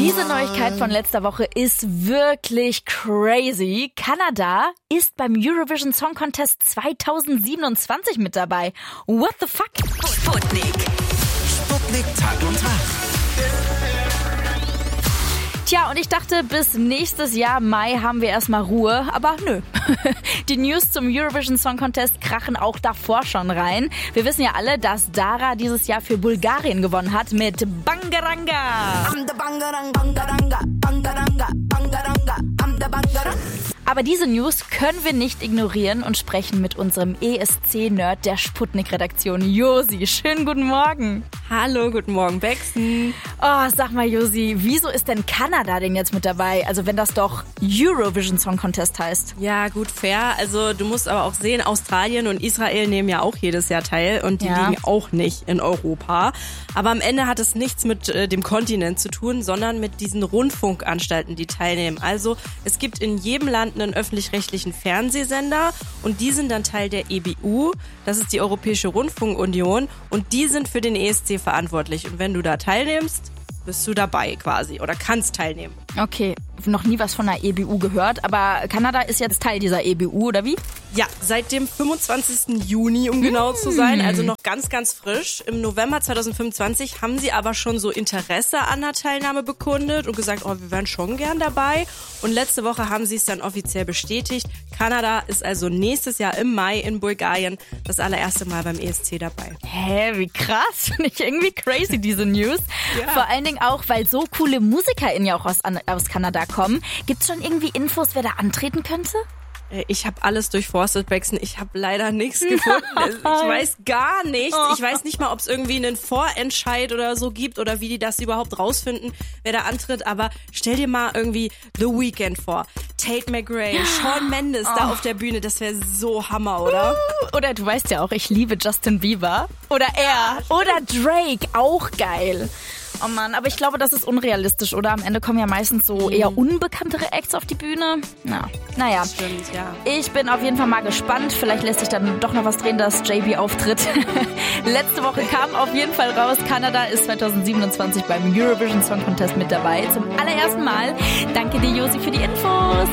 Diese Neuigkeit von letzter Woche ist wirklich crazy. Kanada ist beim Eurovision Song Contest 2027 mit dabei. What the fuck? Sputnik Tag und Tag. Tja, und ich dachte, bis nächstes Jahr Mai haben wir erstmal Ruhe, aber nö. Die News zum Eurovision Song Contest krachen auch davor schon rein. Wir wissen ja alle, dass Dara dieses Jahr für Bulgarien gewonnen hat mit Bangaranga. Aber diese News können wir nicht ignorieren und sprechen mit unserem ESC-Nerd der Sputnik-Redaktion, Josi. Schönen guten Morgen. Hallo, guten Morgen, Bexen. Oh, sag mal, Josi, wieso ist denn Kanada denn jetzt mit dabei? Also wenn das doch Eurovision Song Contest heißt. Ja, gut, fair. Also du musst aber auch sehen, Australien und Israel nehmen ja auch jedes Jahr teil und die liegen auch nicht in Europa. Aber am Ende hat es nichts mit dem Kontinent zu tun, sondern mit diesen Rundfunkanstalten, die teilnehmen. Also es gibt in jedem Land einen öffentlich-rechtlichen Fernsehsender und die sind dann Teil der EBU, das ist die Europäische Rundfunkunion und die sind für den ESC verantwortlich. Und wenn du da teilnimmst, bist du dabei quasi oder kannst teilnehmen. Okay, noch nie was von der EBU gehört, aber Kanada ist jetzt Teil dieser EBU, oder wie? Ja, seit dem 25. Juni, um genau zu sein, also noch ganz, ganz frisch. Im November 2025 haben sie aber schon so Interesse an der Teilnahme bekundet und gesagt, oh, wir wären schon gern dabei. Und letzte Woche haben sie es dann offiziell bestätigt. Kanada ist also nächstes Jahr im Mai in Bulgarien das allererste Mal beim ESC dabei. Hä, wie krass. Finde ich irgendwie crazy, diese News. Ja. Vor allen Dingen auch, weil so coole MusikerInnen ja auch aus Kanada kommen. Gibt's schon irgendwie Infos, wer da antreten könnte? Ich habe alles durchforstet, Braxton. Ich habe leider nichts gefunden. Ich weiß gar nichts. Ich weiß nicht mal, ob es irgendwie einen Vorentscheid oder so gibt oder wie die das überhaupt rausfinden, wer da antritt. Aber stell dir mal irgendwie The Weeknd vor. Tate McRae, Shawn Mendes da auf der Bühne. Das wäre so Hammer, oder? Oder du weißt ja auch, ich liebe Justin Bieber. Oder er. Oder Drake. Auch geil. Oh Mann, aber ich glaube, das ist unrealistisch, oder? Am Ende kommen ja meistens so eher unbekanntere Acts auf die Bühne. Naja. Stimmt, ja. Ich bin auf jeden Fall mal gespannt. Vielleicht lässt sich dann doch noch was drehen, dass JB auftritt. Letzte Woche kam auf jeden Fall raus, Kanada ist 2027 beim Eurovision Song Contest mit dabei. Zum allerersten Mal. Danke dir, Josi, für die Infos.